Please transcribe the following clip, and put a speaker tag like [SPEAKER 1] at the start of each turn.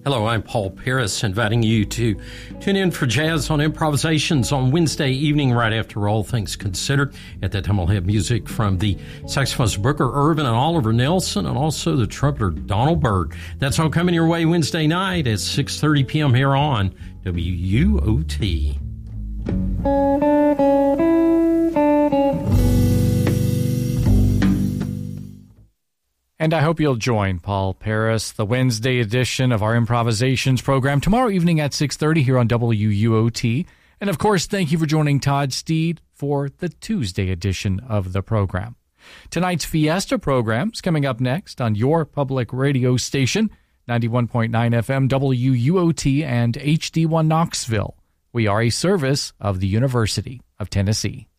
[SPEAKER 1] Hello, I'm Paul Paris, inviting you to tune in for Jazz on Improvisations on Wednesday evening right after All Things Considered. At that time, we'll have music from the saxophonists Booker Irvin and Oliver Nelson, and also the trumpeter Donald Byrd. That's all coming your way Wednesday night at 6:30 p.m. here on WUOT.
[SPEAKER 2] And I hope you'll join Paul Paris, the Wednesday edition of our Improvisations program, tomorrow evening at 6:30 here on WUOT. And, of course, thank you for joining Todd Steed for the Tuesday edition of the program. Tonight's Fiesta program is coming up next on your public radio station, 91.9 FM WUOT and HD1 Knoxville. We are a service of the University of Tennessee.